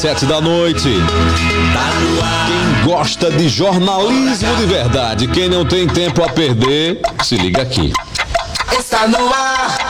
7 da noite. Quem gosta de jornalismo de verdade, quem não tem tempo a perder, se liga aqui. Está no ar.